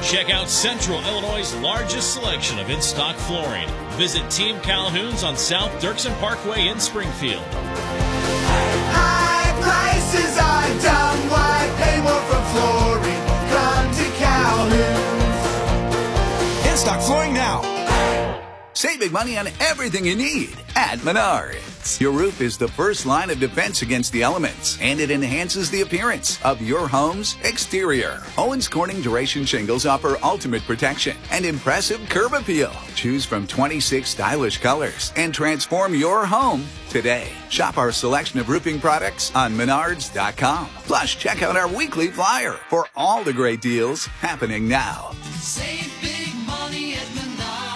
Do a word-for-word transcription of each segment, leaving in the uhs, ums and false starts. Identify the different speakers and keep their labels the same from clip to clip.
Speaker 1: Check out Central Illinois' largest selection of in-stock flooring. Visit Team Calhoun's on South Dirksen Parkway in Springfield.
Speaker 2: High prices are dumb. Why pay more for flooring? Come to Calhoun's.
Speaker 3: In-stock flooring now. Save big money on everything you need at Menards. Your roof is the first line of defense against the elements, and it enhances the appearance of your home's exterior. Owens Corning Duration Shingles offer ultimate protection and impressive curb appeal. Choose from twenty-six stylish colors and transform your home today. Shop our selection of roofing products on Menards dot com. Plus, check out our weekly flyer for all the great deals happening now.
Speaker 2: Save big money at Menards.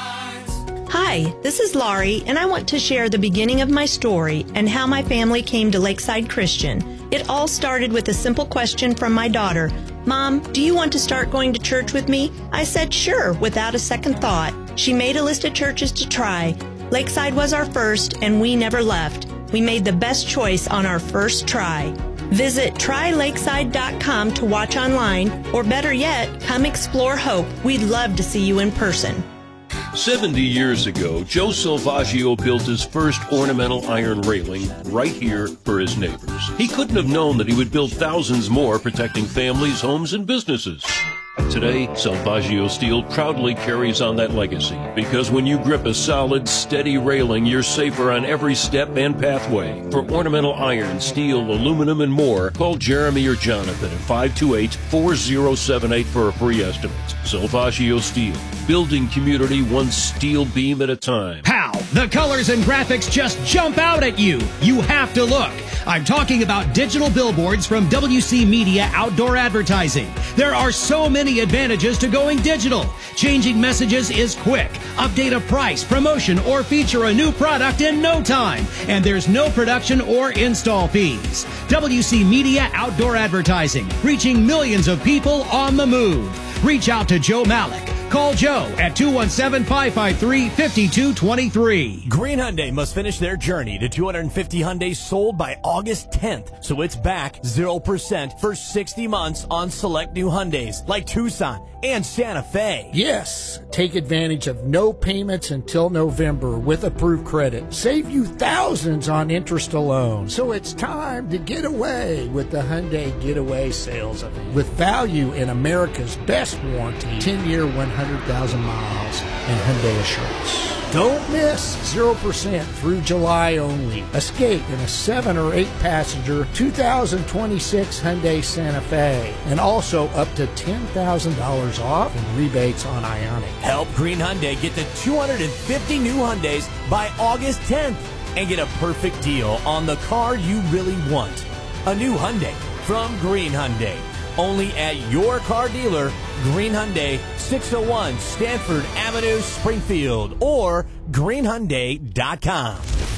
Speaker 4: Hi, this is Laurie, and I want to share the beginning of my story and how my family came to Lakeside Christian. It all started with a simple question from my daughter. Mom, do you want to start going to church with me? I said sure, without a second thought. She made a list of churches to try. Lakeside was our first, and we never left. We made the best choice on our first try. Visit try lakeside dot com to watch online, or better yet, come explore Hope. We'd love to see you in person.
Speaker 5: seventy years ago, Joe Salvaggio built his first ornamental iron railing right here for his neighbors. He couldn't have known that he would build thousands more protecting families, homes, and businesses. Today, Salvaggio Steel proudly carries on that legacy, because when you grip a solid, steady railing, you're safer on every step and pathway. For ornamental iron, steel, aluminum, and more, call Jeremy or Jonathan at five two eight, four zero seven eight for a free estimate. Salvaggio Steel, building community one steel beam at a time.
Speaker 6: Pow! The colors and graphics just jump out at you. You have to look. I'm talking about digital billboards from W C Media Outdoor Advertising. There are so many advantages to going digital. Changing messages is quick. Update a price, promotion, or feature a new product in no time. And there's no production or install fees. W C Media Outdoor Advertising, reaching millions of people on the move. Reach out to Joe Malik. Call Joe at two one seven, five five three, five two two three.
Speaker 7: Green Hyundai must finish their journey to two hundred fifty Hyundais sold by August tenth, so it's back zero percent for sixty months on select new Hyundais like Tucson and Santa Fe.
Speaker 8: Yes, take advantage of no payments until November with approved credit. Save you thousands on interest alone. So it's time to get away with the Hyundai Getaway Sales Event. With value in America's best warranty, ten-year, one hundred thousand miles, and Hyundai Assurance. Don't miss zero percent through July only. Escape in a seven or eight passenger two thousand twenty-six Hyundai Santa Fe. And also up to ten thousand dollars off in rebates on Ioniq.
Speaker 7: Help Green Hyundai get to two hundred fifty new Hyundais by August tenth and get a perfect deal on the car you really want. A new Hyundai from Green Hyundai. Only at your car dealer, Green Hyundai, six oh one Stanford Avenue, Springfield, or green hyundai dot com.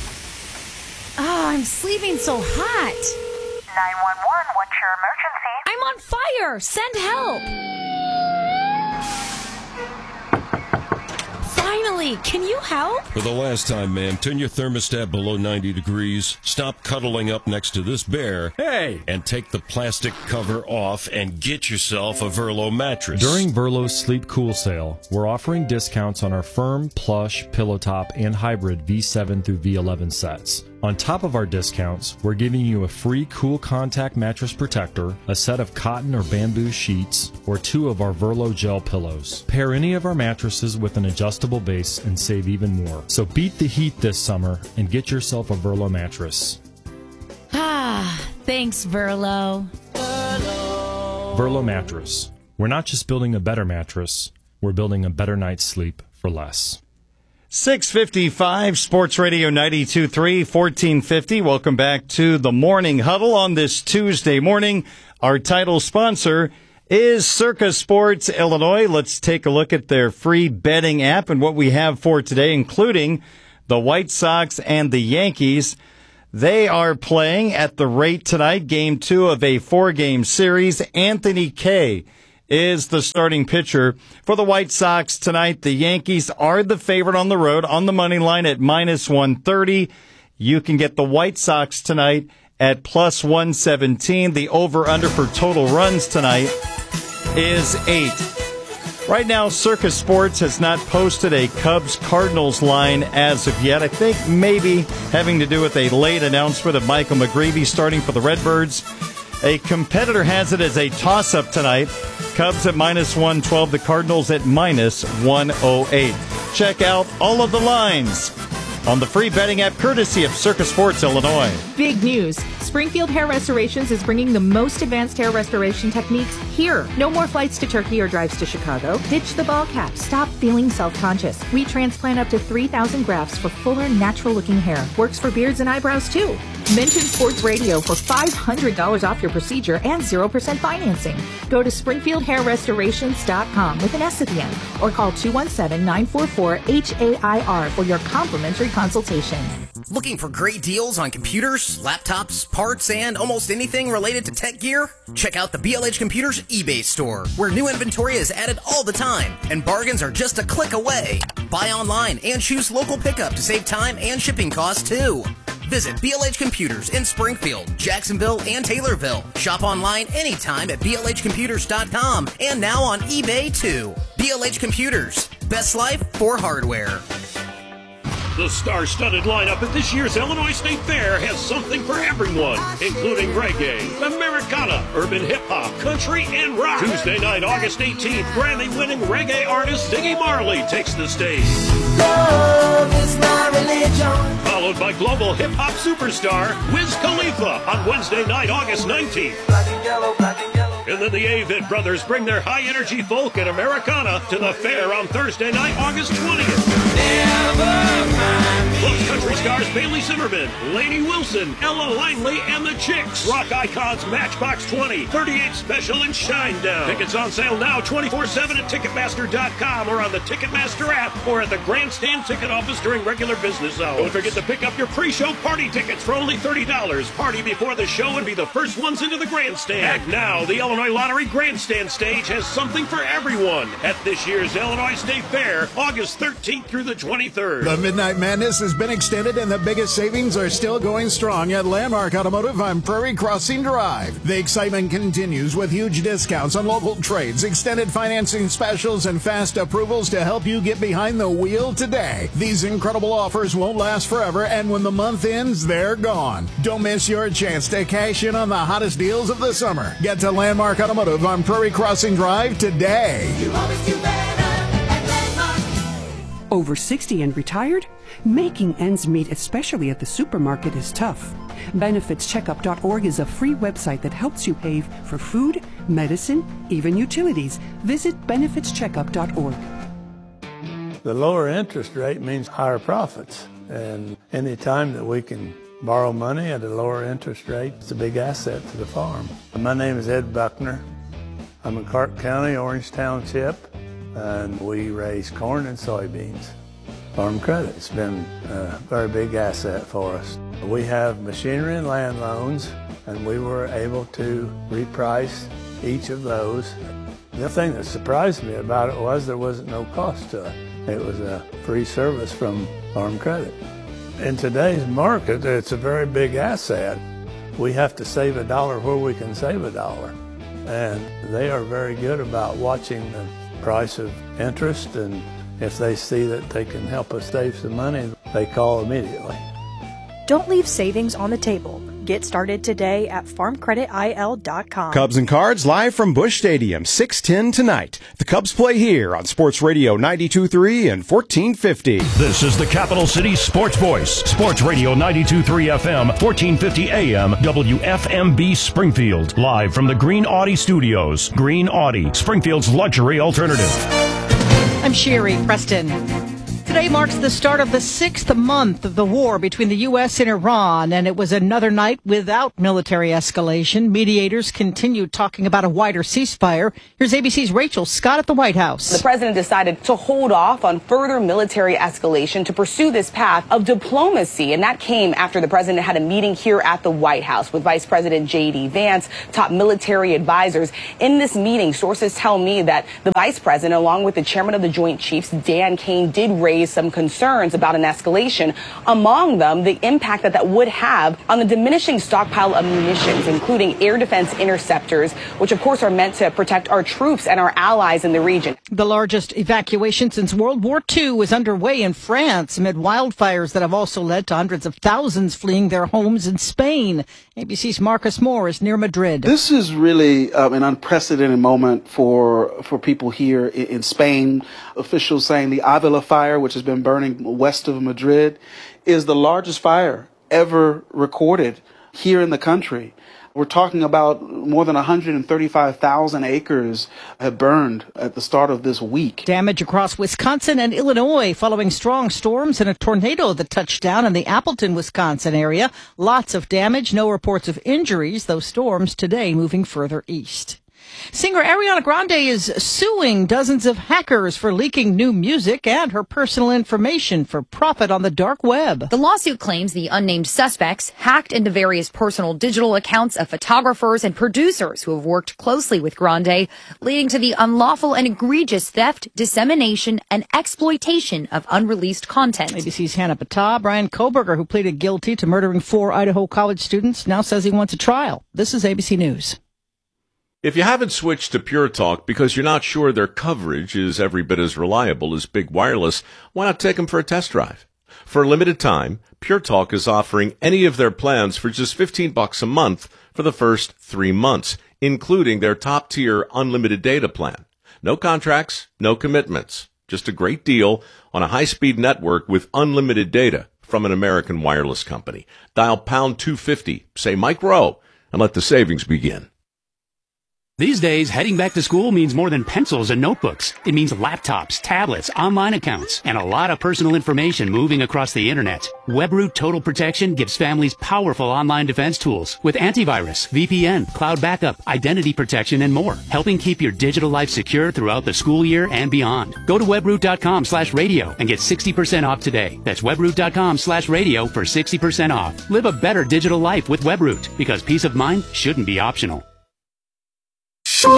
Speaker 9: Oh, I'm sleeping so hot.
Speaker 10: nine one one, what's your emergency?
Speaker 9: I'm on fire. Send help. Finally, can you help?
Speaker 5: For the last time, ma'am, turn your thermostat below ninety degrees, stop cuddling up next to this bear,
Speaker 11: hey,
Speaker 5: and take the plastic cover off and get yourself a Verlo mattress.
Speaker 11: During Verlo's Sleep Cool sale, we're offering discounts on our firm, plush, pillow top, and hybrid V seven through V eleven sets. On top of our discounts, we're giving you a free Cool Contact mattress protector, a set of cotton or bamboo sheets, or two of our Verlo gel pillows. Pair any of our mattresses with an adjustable base and save even more. So beat the heat this summer and get yourself a Verlo mattress.
Speaker 9: Ah, thanks, Verlo.
Speaker 11: Verlo. Verlo mattress. We're not just building a better mattress, we're building a better night's sleep for less.
Speaker 12: six fifty-five, Sports Radio ninety-two point three, fourteen fifty. Welcome back to the Morning Huddle on this Tuesday morning. Our title sponsor is Circa Sports Illinois. Let's take a look at their free betting app and what we have for today, including the White Sox and the Yankees. They are playing at the rate tonight, game two of a four-game series. Anthony Kay is the starting pitcher for the White Sox tonight. The Yankees are the favorite on the road on the money line at minus one thirty. You can get the White Sox tonight at plus one seventeen. The over-under for total runs tonight is eight. Right now, Circus Sports has not posted a Cubs-Cardinals line as of yet. I think maybe having to do with a late announcement of Michael McGreevy starting for the Redbirds. A competitor has it as a toss-up tonight. Cubs at minus one twelve, the Cardinals at minus one oh eight. Check out all of the lines on the free betting app courtesy of Circus Sports Illinois.
Speaker 13: Big news. Springfield Hair Restorations is bringing the most advanced hair restoration techniques here. No more flights to Turkey or drives to Chicago. Ditch the ball cap. Stop feeling self-conscious. We transplant up to three thousand grafts for fuller, natural-looking hair. Works for beards and eyebrows, too. Mention Sports Radio for five hundred dollars off your procedure and zero percent financing. Go to springfield hair restorations dot com with an S at the end or call two one seven, nine four four, H A I R for your complimentary consultation.
Speaker 14: Looking for great deals on computers, laptops, parts, and almost anything related to tech gear? Check out the B L H Computers eBay store, where new inventory is added all the time, and bargains are just a click away. Buy online and choose local pickup to save time and shipping costs, too. Visit B L H Computers in Springfield, Jacksonville, and Taylorville. Shop online anytime at B L H computers dot com and now on eBay, too. B L H Computers, best life for hardware.
Speaker 5: The star-studded lineup at this year's Illinois State Fair has something for everyone, including reggae, Americana, urban hip-hop, country, and rock. Tuesday night, August eighteenth, Grammy-winning reggae artist Ziggy Marley takes the stage. Love is my religion. Followed by global hip-hop superstar Wiz Khalifa on Wednesday night, August nineteenth. Black and yellow, black and yellow. And then the Avid Brothers bring their high-energy folk and Americana to the fair on Thursday night, August twentieth. Never Plus country stars Bailey Zimmerman, Lainey Wilson, Ella Langley, and the Chicks. Rock icons Matchbox twenty, thirty-eight Special, and Shinedown. Tickets on sale now twenty-four seven at Ticketmaster dot com or on the Ticketmaster app or at the Grandstand ticket office during regular business hours. Don't forget to pick up your pre-show party tickets for only thirty dollars. Party before the show and be the first ones into the Grandstand. And now, the Illinois Lottery Grandstand stage has something for everyone at this year's Illinois State Fair, August thirteenth through the twenty-third.
Speaker 15: The Midnight Madness has been extended and the biggest savings are still going strong at Landmark Automotive on Prairie Crossing Drive. The excitement continues with huge discounts on local trades, extended financing specials, and fast approvals to help you get behind the wheel today. These incredible offers won't last forever, and when the month ends, they're gone. Don't miss your chance to cash in on the hottest deals of the summer. Get to Landmark Automotive on Prairie Crossing Drive today. You always do better at Landmark.
Speaker 16: Over sixty and retired? Making ends meet, especially at the supermarket, is tough. benefits checkup dot org is a free website that helps you pay for food, medicine, even utilities. Visit benefits checkup dot org.
Speaker 17: The lower interest rate means higher profits. And any time that we can borrow money at a lower interest rate, it's a big asset to the farm. My name is Ed Buckner. I'm in Clark County, Orange Township, and we raise corn and soybeans. Farm Credit's been a very big asset for us. We have machinery and land loans, and we were able to reprice each of those. The thing that surprised me about it was there wasn't no cost to it. It was a free service from Farm Credit. In today's market, it's a very big asset. We have to save a dollar where we can save a dollar. And they are very good about watching the price of interest, and if they see that they can help us save some money, they call immediately.
Speaker 18: Don't leave savings on the table. Get started today at farm credit I L dot com.
Speaker 19: Cubs and Cards live from Busch Stadium, six ten tonight. The Cubs play here on Sports Radio ninety-two point three and fourteen fifty.
Speaker 5: This is the Capital City Sports Voice. Sports Radio ninety-two point three F M, fourteen fifty A M, W F M B Springfield. Live from the Green Audi Studios. Green Audi, Springfield's luxury alternative.
Speaker 20: I'm Sherry Preston. Today marks the start of the sixth month of the war between the U S and Iran, and it was another night without military escalation. Mediators continued talking about a wider ceasefire. Here's A B C's Rachel Scott at the White House.
Speaker 21: The president decided to hold off on further military escalation to pursue this path of diplomacy, and that came after the president had a meeting here at the White House with Vice President J D Vance, top military advisors. In this meeting, sources tell me that the vice president, along with the chairman of the Joint Chiefs, Dan Kane, did raise raised some concerns about an escalation. Among them, the impact that that would have on the diminishing stockpile of munitions, including air defense interceptors, which of course are meant to protect our troops and our allies in the region.
Speaker 20: The largest evacuation since World War Two is underway in France amid wildfires that have also led to hundreds of thousands fleeing their homes in Spain. A B C's Marcus Moore is near Madrid.
Speaker 1: This is really um, an unprecedented moment for for people here in, in Spain. Officials saying the Avila fire, which has been burning west of Madrid, is the largest fire ever recorded here in the country. We're talking about more than one hundred thirty-five thousand acres have burned at the start of this week.
Speaker 20: Damage across Wisconsin and Illinois following strong storms and a tornado that touched down in the Appleton, Wisconsin area. Lots of damage, no reports of injuries, though storms today moving further east. Singer Ariana Grande is suing dozens of hackers for leaking new music and her personal information for profit on the dark web.
Speaker 22: The lawsuit claims the unnamed suspects hacked into various personal digital accounts of photographers and producers who have worked closely with Grande, leading to the unlawful and egregious theft, dissemination, and exploitation of unreleased content.
Speaker 20: A B C's Hannah Battah. Brian Koberger, who pleaded guilty to murdering four Idaho college students, now says he wants a trial. This is A B C News.
Speaker 5: If you haven't switched to Pure Talk because you're not sure their coverage is every bit as reliable as Big Wireless, why not take them for a test drive? For a limited time, Pure Talk is offering any of their plans for just fifteen bucks a month for the first three months, including their top-tier unlimited data plan. No contracts, no commitments. Just a great deal on a high-speed network with unlimited data from an American wireless company. Dial pound two fifty, say Mike Rowe, and let the savings begin.
Speaker 23: These days, heading back to school means more than pencils and notebooks. It means laptops, tablets, online accounts, and a lot of personal information moving across the internet. WebRoot Total Protection gives families powerful online defense tools with antivirus, V P N, cloud backup, identity protection, and more, helping keep your digital life secure throughout the school year and beyond. Go to webroot.com slash radio and get sixty percent off today. That's webroot.com slash radio for sixty percent off. Live a better digital life with WebRoot, because peace of mind shouldn't be optional.
Speaker 15: From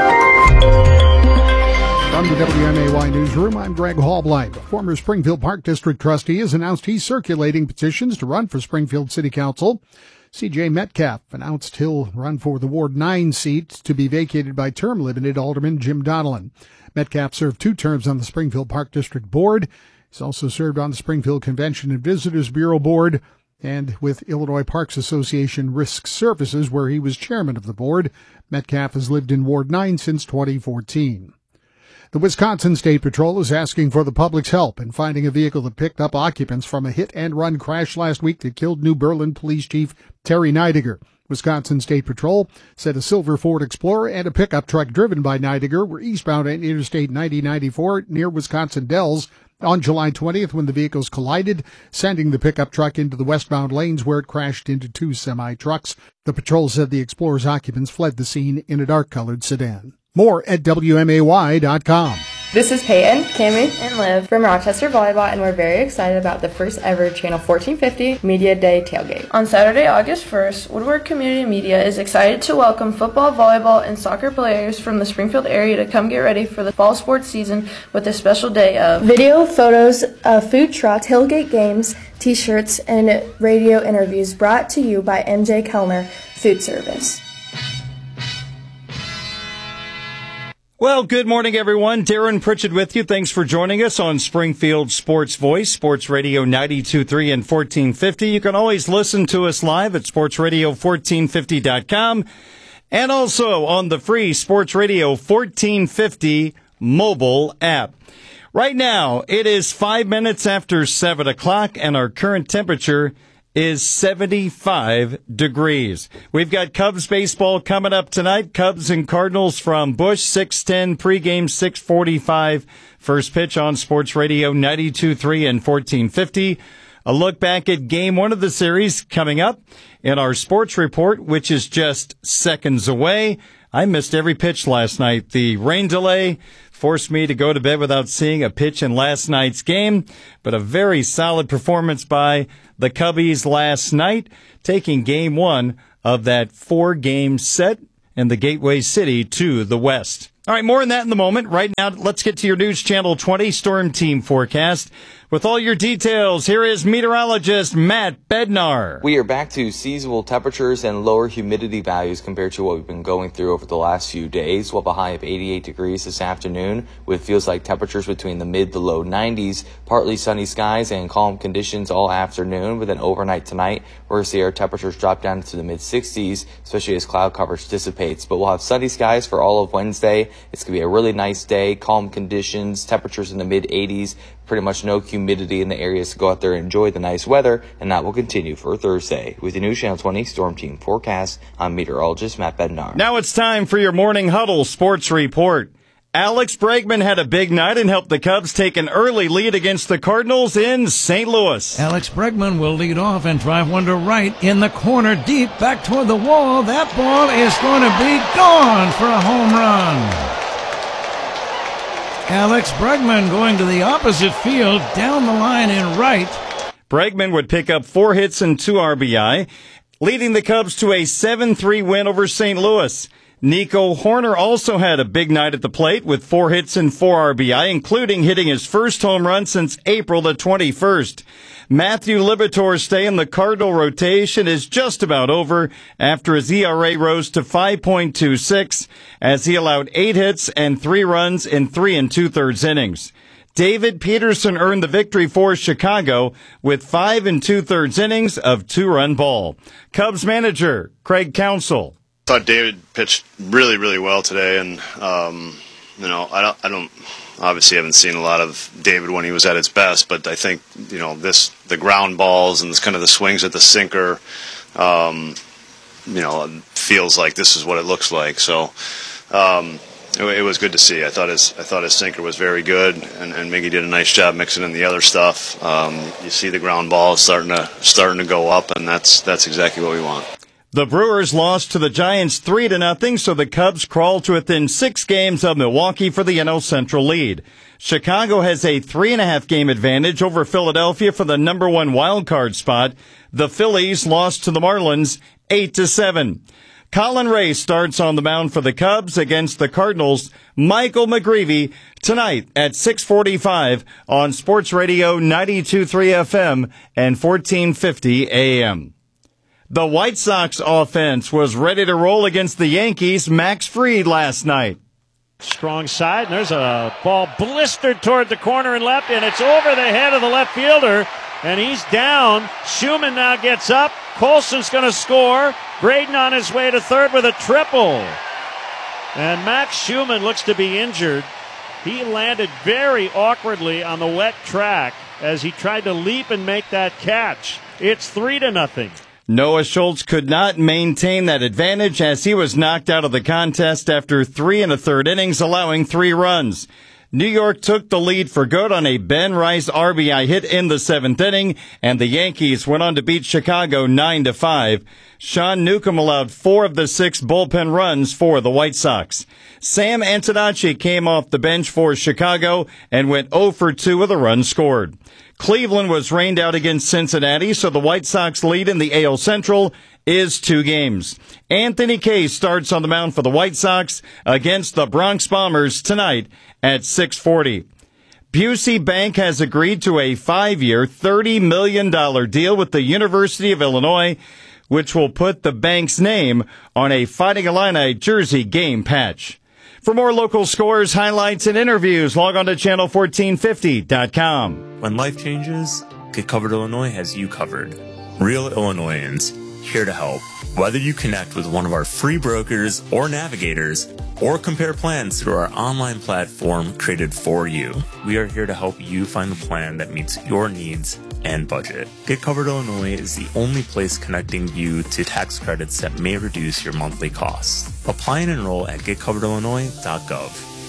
Speaker 15: the W M A Y Newsroom, I'm Greg Hallblight. Former Springfield Park District trustee has announced he's circulating petitions to run for Springfield City Council. C J Metcalf announced he'll run for the Ward nine seat to be vacated by term-limited Alderman Jim Donnellan. Metcalf served two terms on the Springfield Park District Board. He's also served on the Springfield Convention and Visitors Bureau Board and with Illinois Parks Association Risk Services, where he was chairman of the board. Metcalf has lived in Ward nine since twenty fourteen. The Wisconsin State Patrol is asking for the public's help in finding a vehicle that picked up occupants from a hit-and-run crash last week that killed New Berlin Police Chief Terry Neidiger. Wisconsin State Patrol said a silver Ford Explorer and a pickup truck driven by Neidiger were eastbound on Interstate ninety ninety-four near Wisconsin Dells on July twentieth when the vehicles collided, sending the pickup truck into the westbound lanes where it crashed into two semi-trucks. The patrol said the Explorer's occupants fled the scene in a dark-colored sedan. More at W M A Y dot com.
Speaker 24: This is Peyton, Cammie, and Liv from Rochester Volleyball, and we're very excited about the first ever Channel fourteen fifty Media Day tailgate. On Saturday, August first, Woodward Community Media is excited to welcome football, volleyball, and soccer players from the Springfield area to come get ready for the fall sports season with a special day of video, photos, of food trucks, tailgate games, t-shirts, and radio interviews brought to you by M J Kellner Food Service.
Speaker 12: Well, good morning, everyone. Darren Pritchett with you. Thanks for joining us on Springfield Sports Voice, Sports Radio ninety-two point three and fourteen fifty. You can always listen to us live at sports radio fourteen fifty dot com and also on the free Sports Radio fourteen fifty mobile app. Right now, it is five minutes after seven o'clock, and our current temperature is seventy-five degrees. We've got Cubs baseball coming up tonight. Cubs and Cardinals from Busch, six ten, pregame six forty-five. First pitch on Sports Radio ninety-two point three and fourteen fifty. A look back at game one of the series coming up in our sports report, which is just seconds away. I missed every pitch last night. The rain delay forced me to go to bed without seeing a pitch in last night's game, but a very solid performance by the Cubbies last night, taking game one of that four-game set in the Gateway City to the West. All right, more on that in the moment. Right now, let's get to your News Channel twenty Storm Team forecast. With all your details, here is meteorologist Matt Bednar.
Speaker 2: We are back to seasonable temperatures and lower humidity values compared to what we've been going through over the last few days. We'll have a high of eighty-eight degrees this afternoon with feels like temperatures between the mid to low nineties, partly sunny skies and calm conditions all afternoon. But then overnight tonight, we're going to see our temperatures drop down to the mid sixties, especially as cloud coverage dissipates. But we'll have sunny skies for all of Wednesday. It's going to be a really nice day, calm conditions, temperatures in the mid eighties, pretty much no humidity in the areas to go out there and enjoy the nice weather, and that will continue for Thursday. With the News Channel twenty Storm Team forecast, I'm meteorologist Matt Bednar.
Speaker 12: Now it's time for your Morning Huddle Sports Report. Alex Bregman had a big night and helped the Cubs take an early lead against the Cardinals in Saint Louis.
Speaker 3: Alex Bregman will lead off and drive one to right in the corner deep back toward the wall. That ball is going to be gone for a home run. Alex Bregman going to the opposite field, down the line in right.
Speaker 12: Bregman would pick up four hits and two R B I, leading the Cubs to a seven three win over Saint Louis. Nico Horner also had a big night at the plate with four hits and four R B I, including hitting his first home run since April the twenty-first. Matthew Liberatore's stay in the Cardinal rotation is just about over after his E R A rose to five point two six as he allowed eight hits and three runs in three and two-thirds innings. David Peterson earned the victory for Chicago with five and two-thirds innings of two-run ball. Cubs manager Craig Counsell.
Speaker 4: I thought David pitched really, really well today, and um, you know, I don't, I don't, obviously haven't seen a lot of David when he was at his best, but I think you know this, the ground balls and this kind of the swings at the sinker, um, you know, feels like this is what it looks like. So um, it, it was good to see. I thought his, I thought his sinker was very good, and, and Miggy did a nice job mixing in the other stuff. Um, you see the ground balls starting to starting to go up, and that's that's exactly what we want.
Speaker 12: The Brewers lost to the Giants three to nothing, so the Cubs crawl to within six games of Milwaukee for the N L Central lead. Chicago has a three and a half game advantage over Philadelphia for the number one wild card spot. The Phillies lost to the Marlins eight to seven. Colin Ray starts on the mound for the Cubs against the Cardinals. Michael McGreevy tonight at six forty-five on Sports Radio ninety-two point three F M and fourteen fifty A M. The White Sox offense was ready to roll against the Yankees' Max Fried last night.
Speaker 6: Strong side, and there's a ball blistered toward the corner and left, and it's over the head of the left fielder, and he's down. Schumann now gets up. Colson's going to score. Braden on his way to third with a triple. And Max Schumann looks to be injured. He landed very awkwardly on the wet track as he tried to leap and make that catch. It's three to nothing.
Speaker 12: Noah Schultz could not maintain that advantage as he was knocked out of the contest after three and a third innings, allowing three runs. New York took the lead for good on a Ben Rice R B I hit in the seventh inning, and the Yankees went on to beat Chicago nine to five. Sean Newcomb allowed four of the six bullpen runs for the White Sox. Sam Antonacci came off the bench for Chicago and went oh for two with a run scored. Cleveland was rained out against Cincinnati, so the White Sox lead in the A L Central is two games. Anthony Kay starts on the mound for the White Sox against the Bronx Bombers tonight at six forty. Busey Bank has agreed to a five-year, thirty million dollars deal with the University of Illinois, which will put the bank's name on a Fighting Illini jersey game patch. For more local scores, highlights, and interviews, log on to channel fourteen fifty dot com.
Speaker 25: When life changes, Get Covered Illinois has you covered. Real Illinoisans, here to help. Whether you connect with one of our free brokers or navigators, or compare plans through our online platform created for you, we are here to help you find the plan that meets your needs and budget. Get Covered Illinois is the only place connecting you to tax credits that may reduce your monthly costs. Apply and enroll at get covered illinois dot gov.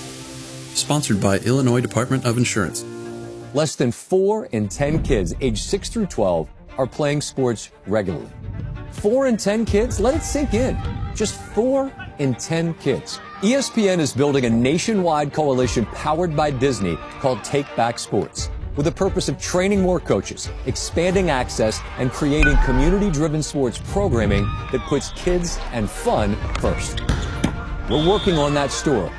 Speaker 26: Sponsored by Illinois Department of Insurance.
Speaker 27: Less than four in ten kids aged six through twelve are playing sports regularly. Four in ten kids? Let it sink in. Just four in ten kids. E S P N is building a nationwide coalition powered by Disney called Take Back Sports, with the purpose of training more coaches, expanding access, and creating community-driven sports programming that puts kids and fun first. We're working on that story.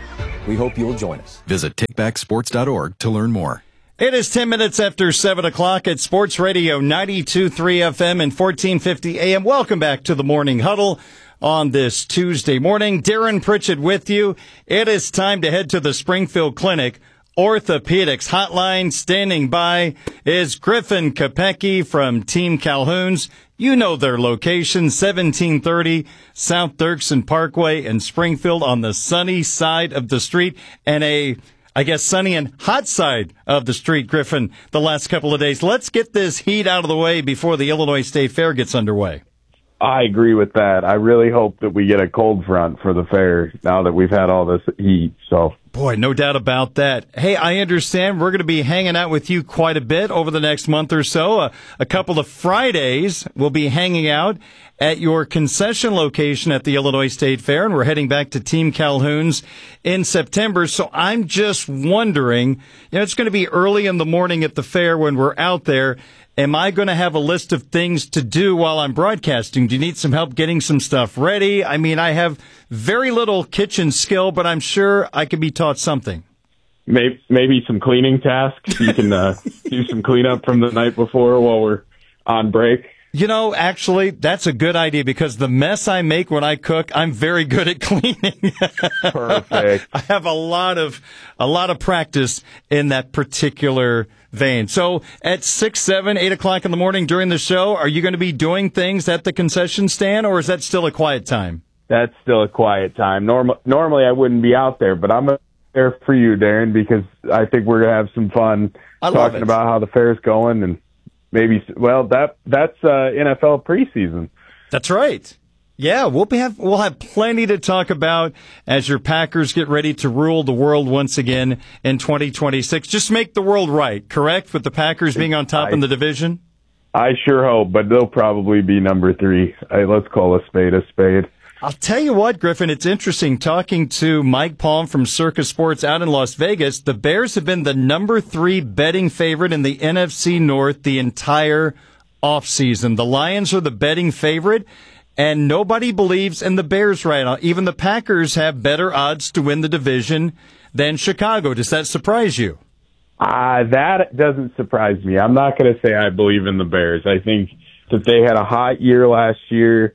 Speaker 27: We hope you'll join us.
Speaker 19: Visit take back sports dot org to learn more.
Speaker 12: It is ten minutes after seven o'clock at Sports Radio ninety-two point three F M and fourteen fifty A M. Welcome back to the Morning Huddle on this Tuesday morning. Darren Pritchett with you. It is time to head to the Springfield Clinic Orthopedics Hotline. Standing by is Griffin Kopecky from Team Calhoun's. You know their location, seventeen thirty South Dirksen Parkway in Springfield, on the sunny side of the street, and a, I guess, sunny and hot side of the street, Griffin, the last couple of days. Let's get this heat out of the way before the Illinois State Fair gets underway.
Speaker 7: I agree with that. I really hope that we get a cold front for the fair now that we've had all this heat. So,
Speaker 12: boy, no doubt about that. Hey, I understand we're going to be hanging out with you quite a bit over the next month or so. Uh, a couple of Fridays we'll be hanging out at your concession location at the Illinois State Fair, and we're heading back to Team Calhoun's in September. So I'm just wondering, you know, it's going to be early in the morning at the fair when we're out there. Am I going to have a list of things to do while I'm broadcasting? Do you need some help getting some stuff ready? I mean, I have very little kitchen skill, but I'm sure I can be taught something.
Speaker 7: Maybe, maybe some cleaning tasks. You can uh, do some cleanup from the night before while we're on break.
Speaker 12: You know, actually, that's a good idea, because the mess I make when I cook, I'm very good at cleaning.
Speaker 7: Perfect.
Speaker 12: I have a lot of a lot of practice in that particular vein. So at six, seven, eight o'clock in the morning during the show, are you going to be doing things at the concession stand, or is that still a quiet time?
Speaker 7: That's still a quiet time. Norm- normally, I wouldn't be out there, but I'm there for you, Darren, because I think we're going to have some fun talking about how the fair's going, and maybe, well, that that's uh, N F L preseason.
Speaker 12: That's right. Yeah, we'll be have we'll have plenty to talk about as your Packers get ready to rule the world once again in twenty twenty-six. Just make the world right, correct? With the Packers being on top I, in the division.
Speaker 7: I sure hope, but they'll probably be number three. Hey, let's call a spade a spade.
Speaker 12: I'll tell you what, Griffin, it's interesting talking to Mike Palm from Circa Sports out in Las Vegas. The Bears have been the number three betting favorite in the N F C North the entire offseason. The Lions are the betting favorite, and nobody believes in the Bears right now. Even the Packers have better odds to win the division than Chicago. Does that surprise you?
Speaker 7: Uh, that doesn't surprise me. I'm not going to say I believe in the Bears. I think that they had a hot year last year.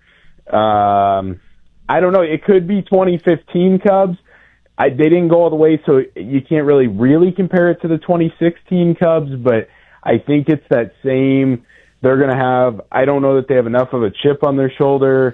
Speaker 7: Um, I don't know. It could be twenty fifteen Cubs. I, they didn't go all the way, so you can't really, really compare it to the twenty sixteen Cubs, but I think it's that same. They're going to have, I don't know that they have enough of a chip on their shoulder,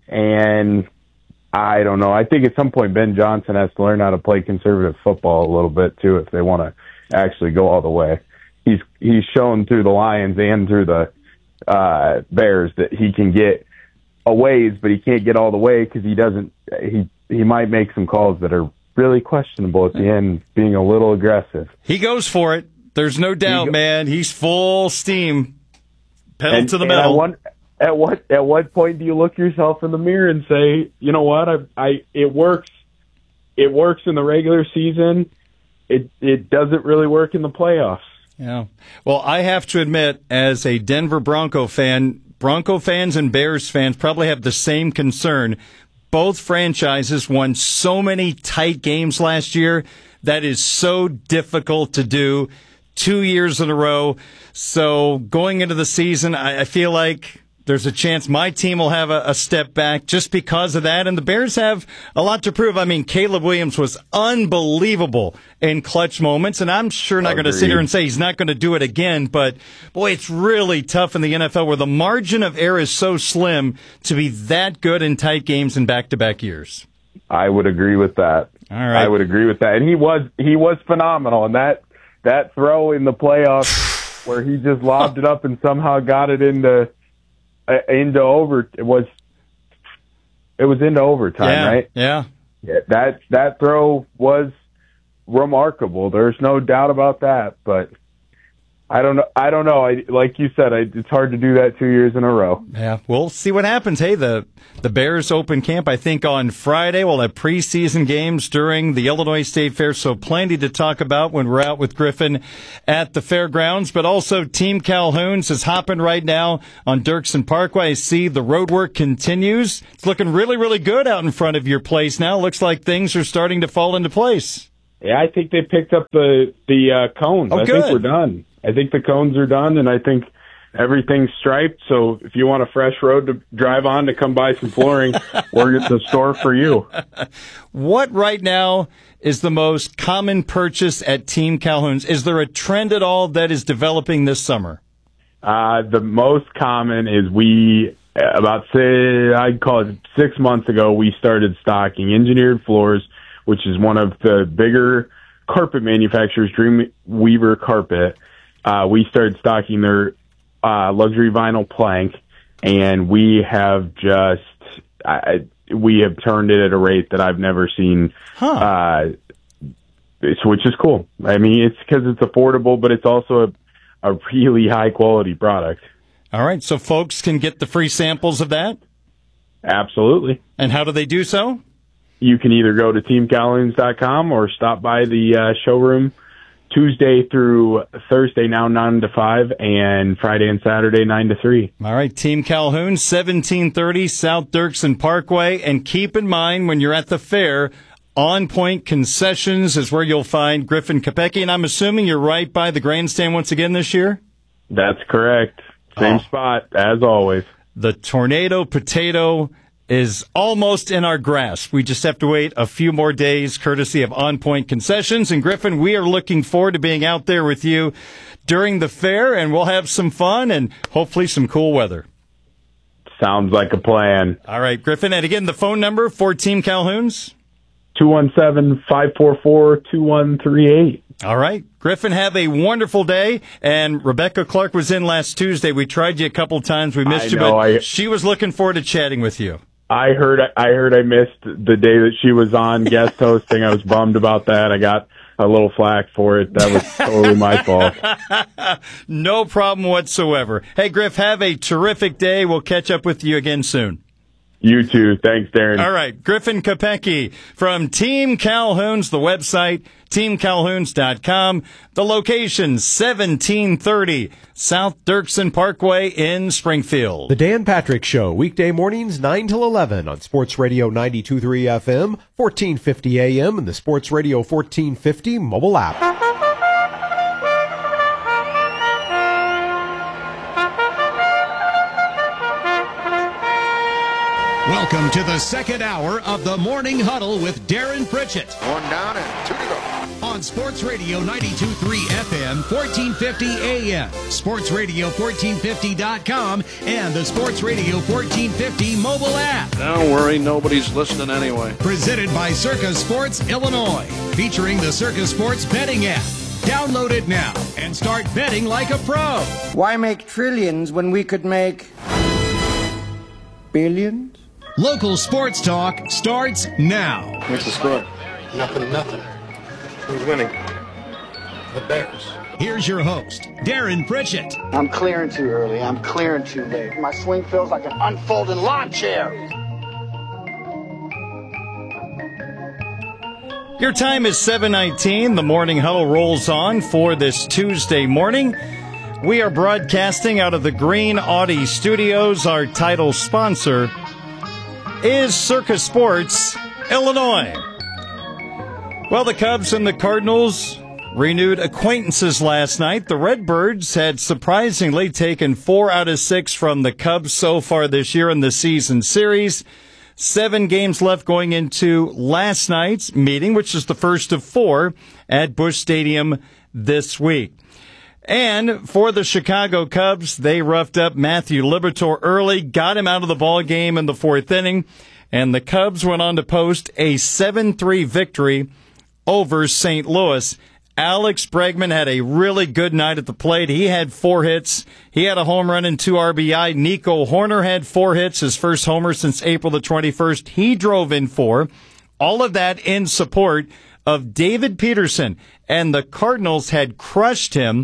Speaker 7: and I don't know. I think at some point Ben Johnson has to learn how to play conservative football a little bit, too, if they want to actually go all the way. He's he's shown through the Lions and through the uh, Bears that he can get a ways, but he can't get all the way because he doesn't. He he might make some calls that are really questionable at the end, being a little aggressive.
Speaker 12: He goes for it. There's no doubt, he go- man. He's full steam. Pedal
Speaker 7: and,
Speaker 12: to the
Speaker 7: and
Speaker 12: metal.
Speaker 7: I want, at what at what point do you look yourself in the mirror and say, you know what, I, I it works. It works in the regular season. It it doesn't really work in the playoffs.
Speaker 12: Yeah. Well, I have to admit, as a Denver Bronco fan, Bronco fans and Bears fans probably have the same concern. Both franchises won so many tight games last year. That is so difficult to do two years in a row. So going into the season, I, I feel like there's a chance my team will have a, a step back just because of that. And the Bears have a lot to prove. I mean, Caleb Williams was unbelievable in clutch moments, and I'm sure not going to sit here and say he's not going to do it again. But, boy, it's really tough in the N F L where the margin of error is so slim to be that good in tight games in back-to-back years.
Speaker 7: I would agree with that.
Speaker 12: All right.
Speaker 7: I would agree with that. And he was he was phenomenal. And that, that throw in the playoffs where he just lobbed it up and somehow got it into – into over it was it was into overtime,
Speaker 12: yeah,
Speaker 7: right?
Speaker 12: Yeah.
Speaker 7: yeah. That that throw was remarkable. There's no doubt about that. But I don't know. I don't know. I, like you said, I, it's hard to do that two years in a row.
Speaker 12: Yeah, we'll see what happens. Hey, the the Bears open camp, I think, on Friday. We'll have preseason games during the Illinois State Fair, so plenty to talk about when we're out with Griffin at the fairgrounds. But also, Team Calhouns is hopping right now on Dirksen Parkway. I see the road work continues. It's looking really, really good out in front of your place now. Looks like things are starting to fall into place.
Speaker 7: Yeah, I think they picked up the the uh, cones.
Speaker 12: Oh,
Speaker 7: I
Speaker 12: good.
Speaker 7: think we're done. I think the cones are done, and I think everything's striped. So if you want a fresh road to drive on to come buy some flooring, we're at the store for you.
Speaker 12: What right now is the most common purchase at Team Calhouns? Is there a trend at all that is developing this summer?
Speaker 7: Uh, the most common is we, about, say, I'd call it six months ago, we started stocking engineered floors, which is one of the bigger carpet manufacturers, Dreamweaver Carpet. Uh, we started stocking their uh, luxury vinyl plank, and we have just I, we have turned it at a rate that I've never seen,
Speaker 12: huh.
Speaker 7: uh, which is cool. I mean, it's because it's affordable, but it's also a, a really high quality product.
Speaker 12: All right, so folks can get the free samples of that?
Speaker 7: Absolutely.
Speaker 12: And how do they do so?
Speaker 7: You can either go to team calhouns dot com or stop by the uh, showroom Tuesday through Thursday, now nine to five, and Friday and Saturday, nine to three.
Speaker 12: All right, Team Calhoun, seventeen thirty South Dirksen Parkway. And keep in mind, when you're at the fair, On Point Concessions is where you'll find Griffin Kopecky. And I'm assuming you're right by the grandstand once again this year?
Speaker 7: That's correct. Same
Speaker 12: oh.
Speaker 7: spot, as always.
Speaker 12: The Tornado Potato is almost in our grasp. We just have to wait a few more days, courtesy of On Point Concessions. And Griffin, we are looking forward to being out there with you during the fair, and we'll have some fun and hopefully some cool weather.
Speaker 7: Sounds like a plan.
Speaker 12: All right, Griffin. And again, the phone number for Team Calhouns?
Speaker 7: two one seven, five four four, two one three eight.
Speaker 12: All right. Griffin, have a wonderful day. And Rebecca Clark was in last Tuesday. We tried you a couple times. We missed
Speaker 7: I
Speaker 12: you,
Speaker 7: know,
Speaker 12: but
Speaker 7: I...
Speaker 12: she was looking forward to chatting with you.
Speaker 7: I heard I heard I missed the day that she was on guest hosting. I was bummed about that. I got a little flack for it. That was totally my fault.
Speaker 12: No problem whatsoever. Hey, Griff, have a terrific day. We'll catch up with you again soon.
Speaker 7: You too. Thanks, Darren.
Speaker 12: All right. Griffin Kopecky from Team Calhouns, the website, team calhouns dot com. The location, seventeen thirty South Dirksen Parkway in Springfield.
Speaker 19: The Dan Patrick Show, weekday mornings nine till eleven on Sports Radio ninety-two point three F M, fourteen fifty A M, and the Sports Radio fourteen fifty mobile app.
Speaker 15: Welcome to the second hour of the Morning Huddle with Darren Pritchett.
Speaker 8: One down and two to go.
Speaker 15: On Sports Radio ninety-two point three F M, fourteen fifty A M, Sports Radio fourteen fifty dot com, and the Sports Radio fourteen fifty mobile app.
Speaker 8: Don't worry, nobody's listening anyway.
Speaker 15: Presented by Circus Sports Illinois, featuring the Circus Sports betting app. Download it now and start betting like a pro.
Speaker 9: Why make trillions when we could make billions?
Speaker 15: Local sports talk starts now.
Speaker 8: What's the score?
Speaker 9: Nothing, nothing.
Speaker 8: Who's winning? The Bears.
Speaker 15: Here's your host, Darren Pritchett.
Speaker 9: I'm clearing too early. I'm clearing too late. My swing feels like an unfolding lawn chair.
Speaker 12: Your time is seven nineteen. The Morning Huddle rolls on for this Tuesday morning. We are broadcasting out of the Green Audi Studios. Our title sponsor is Circus Sports Illinois. Well, the Cubs and the Cardinals renewed acquaintances last night. The Redbirds had surprisingly taken four out of six from the Cubs so far this year in the season series. Seven games left going into last night's meeting, which is the first of four at Busch Stadium this week. And for the Chicago Cubs, they roughed up Matthew Liberatore early, got him out of the ball game in the fourth inning, and the Cubs went on to post a seven three victory over Saint Louis. Alex Bregman had a really good night at the plate. He had four hits. He had a home run and two R B I. Nico Horner had four hits, his first homer since April the twenty-first. He drove in four. All of that in support of David Peterson. And the Cardinals had crushed him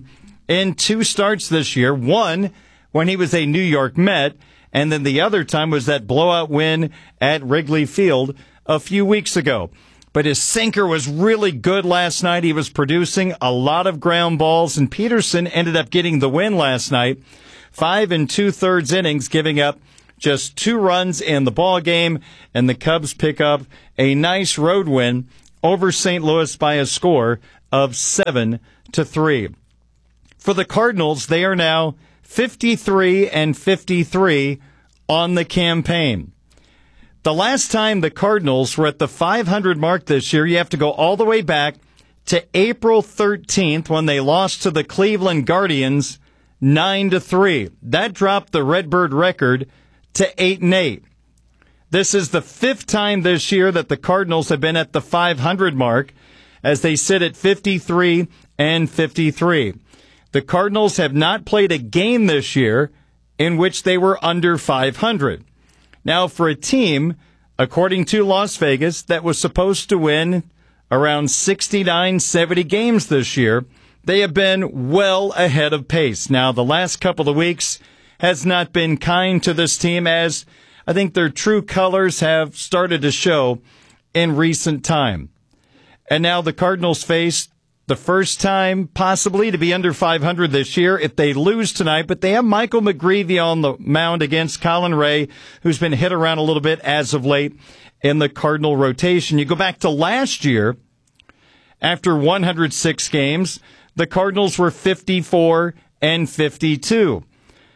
Speaker 12: in two starts this year. One when he was a New York Met, and then the other time was that blowout win at Wrigley Field a few weeks ago. But his sinker was really good last night. He was producing a lot of ground balls, and Peterson ended up getting the win last night. Five and two-thirds innings, giving up just two runs in the ball game, and the Cubs pick up a nice road win over Saint Louis by a score of seven to three. For the Cardinals, they are now fifty-three and fifty-three on the campaign. The last time the Cardinals were at the five hundred mark this year, you have to go all the way back to April thirteenth when they lost to the Cleveland Guardians nine to three. That dropped the Redbird record to eight and eight. This is the fifth time this year that the Cardinals have been at the five hundred mark as they sit at fifty-three and fifty-three. The Cardinals have not played a game this year in which they were under five hundred. Now, for a team, according to Las Vegas, that was supposed to win around sixty-nine, seventy games this year, they have been well ahead of pace. Now, the last couple of weeks has not been kind to this team, as I think their true colors have started to show in recent time. And now the Cardinals face the first time possibly to be under five hundred this year if they lose tonight, but they have Michael McGreevy on the mound against Colin Ray, who's been hit around a little bit as of late in the Cardinal rotation. You go back to last year, after one hundred six games, the Cardinals were fifty-four and fifty-two.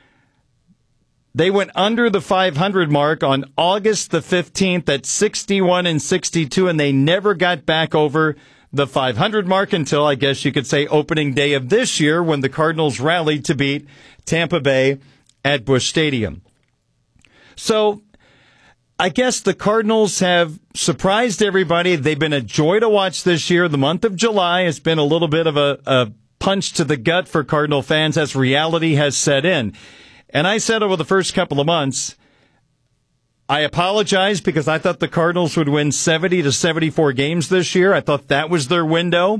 Speaker 12: They went under the five hundred mark on August the fifteenth at sixty-one and sixty-two, and they never got back over the five hundred mark until, I guess you could say, opening day of this year when the Cardinals rallied to beat Tampa Bay at Busch Stadium. So I guess the Cardinals have surprised everybody. They've been a joy to watch this year. The month of July has been a little bit of a, a punch to the gut for Cardinal fans as reality has set in. And I said over the first couple of months, I apologize because I thought the Cardinals would win seventy to seventy-four games this year. I thought that was their window.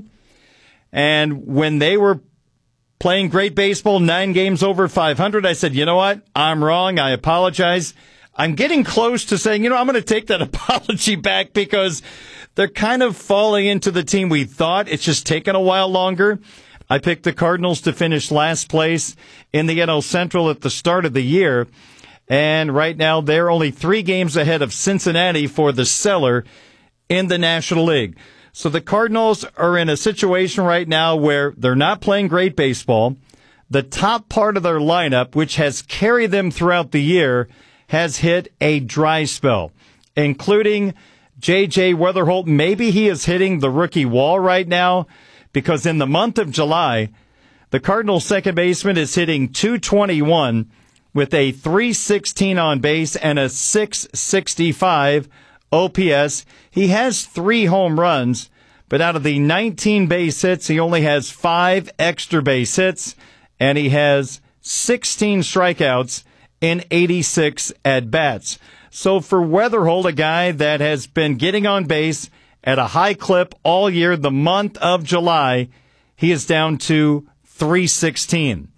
Speaker 12: And when they were playing great baseball, nine games over five hundred, I said, you know what? I'm wrong. I apologize. I'm getting close to saying, you know, I'm going to take that apology back because they're kind of falling into the team we thought. It's just taken a while longer. I picked the Cardinals to finish last place in the N L Central at the start of the year. And right now, they're only three games ahead of Cincinnati for the cellar in the National League. So the Cardinals are in a situation right now where they're not playing great baseball. The top part of their lineup, which has carried them throughout the year, has hit a dry spell, including J J Weatherholt. Maybe he is hitting the rookie wall right now because in the month of July, the Cardinals' second baseman is hitting two twenty-one with a three sixteen on base and a six sixty-five O P S. He has three home runs, but out of the nineteen base hits, he only has five extra base hits, and he has sixteen strikeouts in eighty-six at-bats. So for Weatherholt, a guy that has been getting on base at a high clip all year, the month of July, he is down to three sixteen.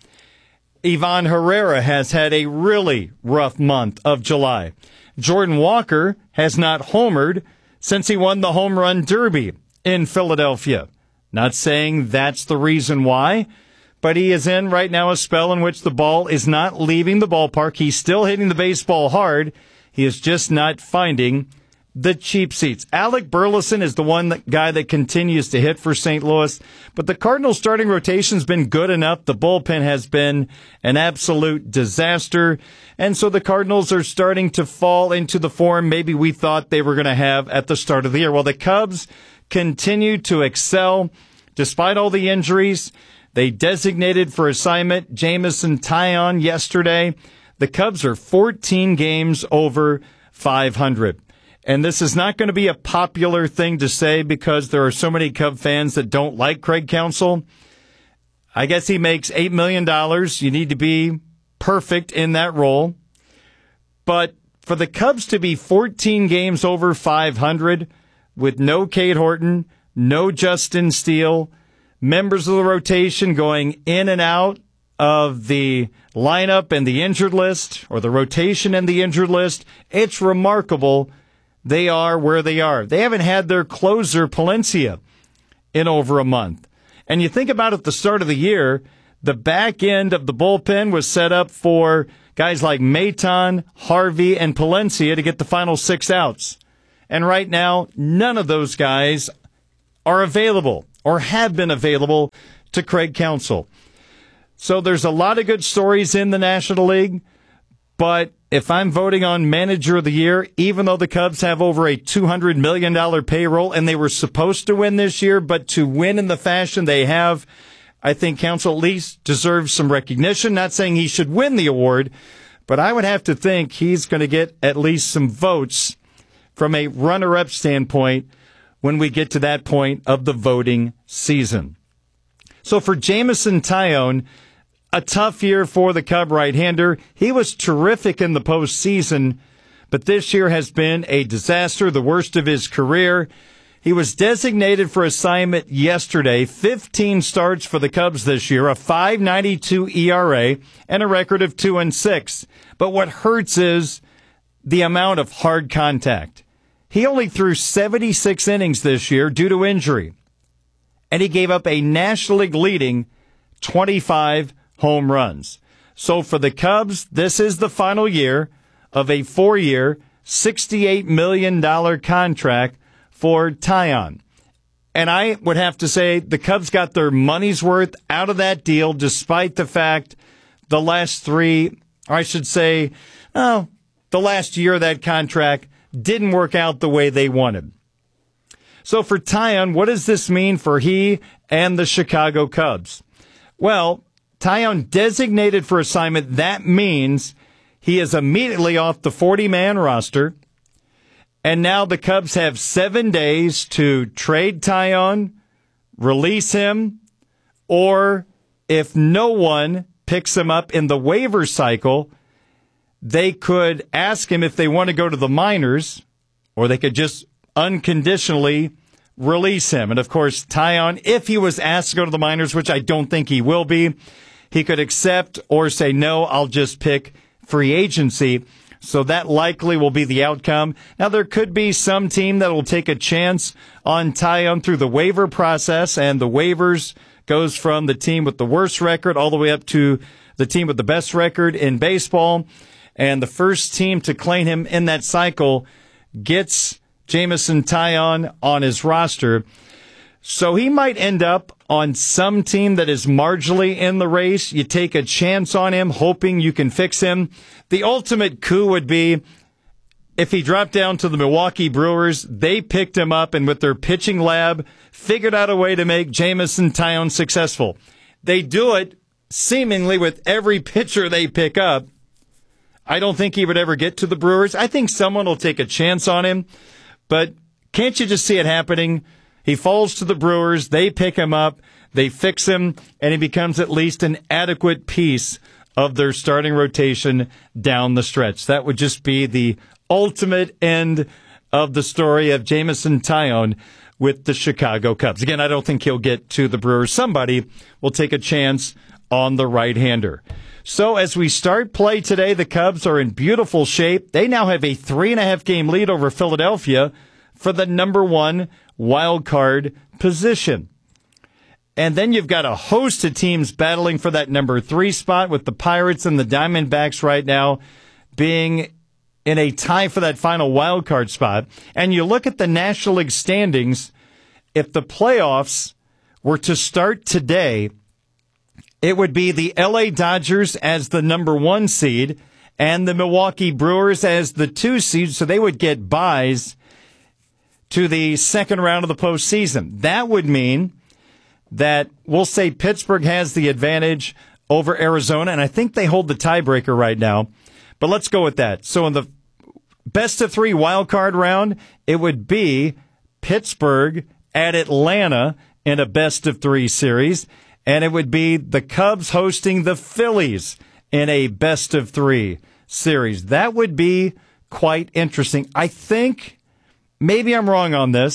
Speaker 12: Ivan Herrera has had a really rough month of July. Jordan Walker has not homered since he won the home run derby in Philadelphia. Not saying that's the reason why, but he is in right now a spell in which the ball is not leaving the ballpark. He's still hitting the baseball hard. He is just not finding the cheap seats. Alec Burleson is the one that, guy that continues to hit for Saint Louis, but the Cardinals starting rotation's been good enough. The bullpen has been an absolute disaster, and so the Cardinals are starting to fall into the form maybe we thought they were going to have at the start of the year. While the Cubs continue to excel despite all the injuries. They designated for assignment Jameson Taillon yesterday. The Cubs are fourteen games over five hundred. And this is not going to be a popular thing to say because there are so many Cub fans that don't like Craig Counsell. I guess he makes eight million dollars. You need to be perfect in that role. But for the Cubs to be fourteen games over five hundred with no Cade Horton, no Justin Steele, members of the rotation going in and out of the lineup and the injured list, or the rotation and the injured list. It's remarkable they are where they are. They haven't had their closer, Palencia, in over a month. And you think about it, at the start of the year, the back end of the bullpen was set up for guys like Maton, Harvey, and Palencia to get the final six outs. And right now, none of those guys are available or have been available to Craig Counsell. So there's a lot of good stories in the National League, but if I'm voting on Manager of the Year, even though the Cubs have over a two hundred million dollars payroll and they were supposed to win this year, but to win in the fashion they have, I think Counsell at least deserves some recognition. Not saying he should win the award, but I would have to think he's going to get at least some votes from a runner-up standpoint when we get to that point of the voting season. So for Jameson Taillon, a tough year for the Cub right-hander. He was terrific in the postseason, but this year has been a disaster, the worst of his career. He was designated for assignment yesterday, fifteen starts for the Cubs this year, a five ninety-two E R A, and a record of two and six. But what hurts is the amount of hard contact. He only threw seventy-six innings this year due to injury, and he gave up a National League leading twenty-five home runs. So for the Cubs, this is the final year of a four-year, sixty-eight million dollars contract for Taillon. And I would have to say the Cubs got their money's worth out of that deal, despite the fact the last three, or I should say, oh, the last year of that contract didn't work out the way they wanted. So for Taillon, what does this mean for he and the Chicago Cubs? Well, Taillon designated for assignment, that means he is immediately off the forty-man roster. And now the Cubs have seven days to trade Taillon, release him, or if no one picks him up in the waiver cycle, they could ask him if they want to go to the minors, or they could just unconditionally release him. And of course, Taillon, if he was asked to go to the minors, which I don't think he will be, he could accept or say, no, I'll just pick free agency. So that likely will be the outcome. Now, there could be some team that will take a chance on Taillon through the waiver process, and the waivers goes from the team with the worst record all the way up to the team with the best record in baseball. And the first team to claim him in that cycle gets Jameson Taillon on his roster. So he might end up on some team that is marginally in the race. You take a chance on him, hoping you can fix him. The ultimate coup would be if he dropped down to the Milwaukee Brewers, they picked him up and with their pitching lab figured out a way to make Jameson Taillon successful. They do it seemingly with every pitcher they pick up. I don't think he would ever get to the Brewers. I think someone will take a chance on him, but can't you just see it happening? He falls to the Brewers, they pick him up, they fix him, and he becomes at least an adequate piece of their starting rotation down the stretch. That would just be the ultimate end of the story of Jameson Taillon with the Chicago Cubs. Again, I don't think he'll get to the Brewers. Somebody will take a chance on the right-hander. So as we start play today, the Cubs are in beautiful shape. They now have a three and a half game lead over Philadelphia for the number one wild card position. And then you've got a host of teams battling for that number three spot, with the Pirates and the Diamondbacks right now being in a tie for that final wild card spot. And you look at the National League standings, if the playoffs were to start today, it would be the L A Dodgers as the number one seed and the Milwaukee Brewers as the two seed, so they would get byes to the second round of the postseason. That would mean that we'll say Pittsburgh has the advantage over Arizona, and I think they hold the tiebreaker right now. But let's go with that. So in the best of three wild card round, it would be Pittsburgh at Atlanta in a best of three series, and it would be the Cubs hosting the Phillies in a best of three series. That would be quite interesting. I think, maybe I'm wrong on this,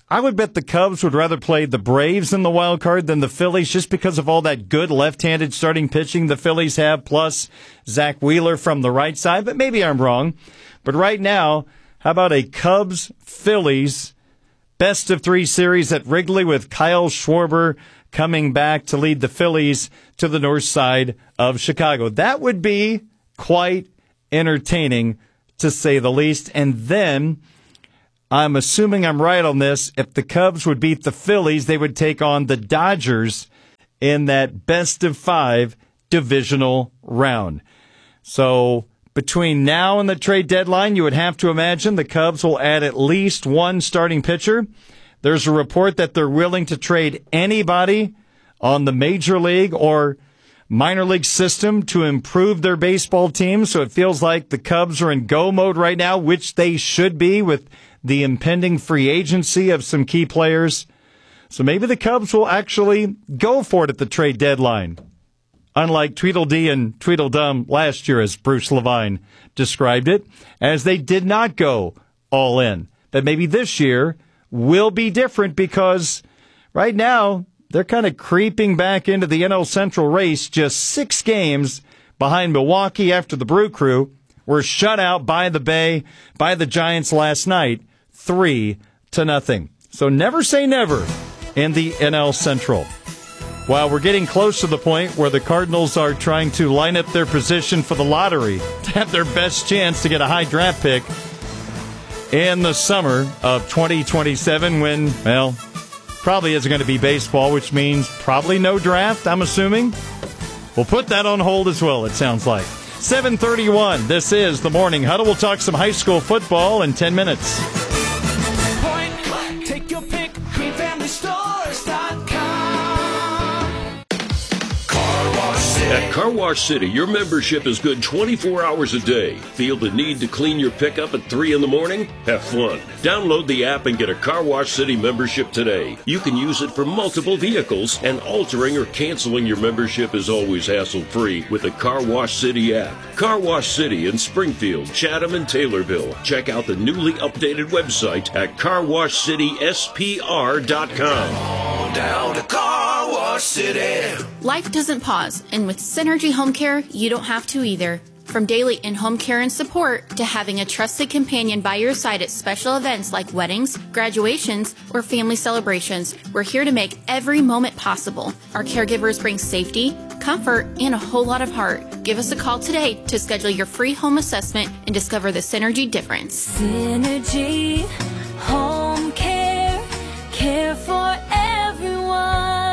Speaker 12: I would bet the Cubs would rather play the Braves in the wild card than the Phillies just because of all that good left-handed starting pitching the Phillies have, plus Zach Wheeler from the right side. But maybe I'm wrong. But right now, how about a Cubs-Phillies best of three series at Wrigley with Kyle Schwarber coming back to lead the Phillies to the north side of Chicago? That would be quite entertaining, to say the least. And then, I'm assuming I'm right on this, if the Cubs would beat the Phillies, they would take on the Dodgers in that best of five divisional round. So between now and the trade deadline, you would have to imagine the Cubs will add at least one starting pitcher. There's a report that they're willing to trade anybody on the major league or minor league system to improve their baseball team. So it feels like the Cubs are in go mode right now, which they should be with the impending free agency of some key players. So maybe the Cubs will actually go for it at the trade deadline. Unlike Tweedledee and Tweedledum last year, as Bruce Levine described it, as they did not go all in. That maybe this year will be different because right now they're kind of creeping back into the N L Central race, just six games behind Milwaukee after the Brew Crew were shut out by the Bay, by the Giants last night, three to nothing. So never say never in the N L Central. While we're getting close to the point where the Cardinals are trying to line up their position for the lottery to have their best chance to get a high draft pick in the summer of twenty twenty-seven when, well, probably isn't going to be baseball, which means probably no draft, I'm assuming. We'll put that on hold as well, it sounds like. seven thirty-one, this is the Morning Huddle. We'll talk some high school football in ten minutes.
Speaker 10: Point blank, take your pick, green family stores dot com.
Speaker 5: At Car Wash City, your membership is good twenty-four hours a day. Feel the need to clean your pickup at three in the morning? Have fun. Download the app and get a Car Wash City membership today. You can use it for multiple vehicles, and altering or canceling your membership is always hassle-free with the Car Wash City app. Car Wash City in Springfield, Chatham, and Taylorville. Check out the newly updated website at car wash city s p r dot com.
Speaker 10: Down to Car Wash City.
Speaker 11: Life doesn't pause, and with Synergy Home Care, you don't have to either. From daily in-home care and support to having a trusted companion by your side at special events like weddings, graduations, or family celebrations, we're here to make every moment possible. Our caregivers bring safety, comfort, and a whole lot of heart. Give us a call today to schedule your free home assessment and discover the Synergy difference.
Speaker 10: Synergy Home Care, care for everyone.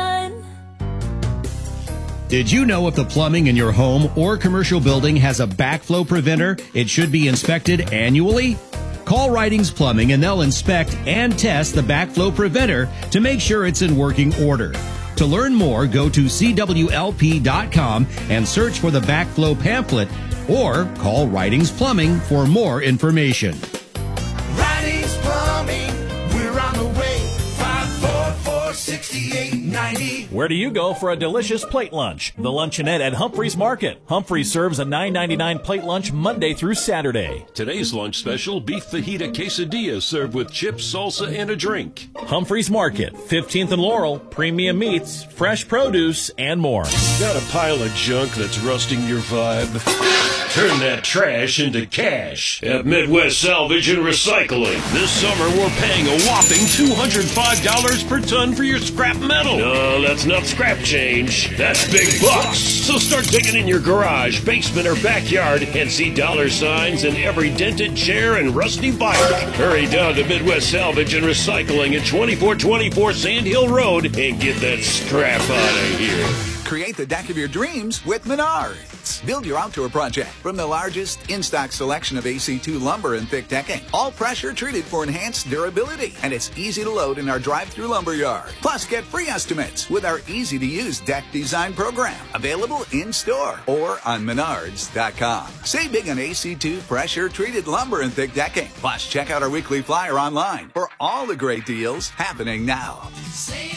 Speaker 13: Did you know if the plumbing in your home or commercial building has a backflow preventer, it should be inspected annually? Call Ridings Plumbing and they'll inspect and test the backflow preventer to make sure it's in working order. To learn more, go to c w l p dot com and search for the backflow pamphlet or call Ridings Plumbing for more information.
Speaker 10: Ridings Plumbing, we're on the way. five four four, six eight nine zero.
Speaker 14: Where do you go for a delicious plate lunch? The Luncheonette at Humphreys Market. Humphreys serves a nine ninety-nine plate lunch Monday through Saturday.
Speaker 5: Today's lunch special, beef fajita quesadilla served with chips, salsa, and a drink.
Speaker 14: Humphreys Market, fifteenth and Laurel, premium meats, fresh produce, and more.
Speaker 5: Got a pile of junk that's rusting your vibe? Turn that trash into cash at Midwest Salvage and Recycling. This summer, we're paying a whopping two hundred five dollars per ton for your scrap metal. No, that's not scrap change. That's big bucks. So start digging in your garage, basement, or backyard and see dollar signs in every dented chair and rusty bike. Hurry down to Midwest Salvage and Recycling at twenty-four twenty-four Sand Hill Road and get that scrap out of here.
Speaker 16: Create the deck of your dreams with Menards. Build your outdoor project from the largest in-stock selection of A C two lumber and thick decking. All pressure treated for enhanced durability. And it's easy to load in our drive-through lumber yard. Plus, get free estimates with our easy-to-use deck design program. Available in-store or on menards dot com. Save big on A C two pressure treated lumber and thick decking. Plus, check out our weekly flyer online for all the great deals happening now.